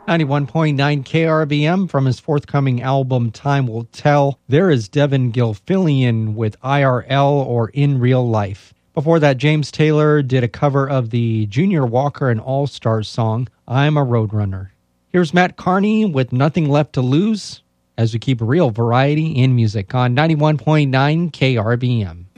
91.9 KRBM from his forthcoming album Time Will Tell. There is Devin Gilfillian with IRL, or In Real Life. Before that, James Taylor did a cover of the Junior Walker and All-Stars song, I'm a Roadrunner. Here's Matt Carney with Nothing Left to Lose, as we keep real variety in music on 91.9 KRBM.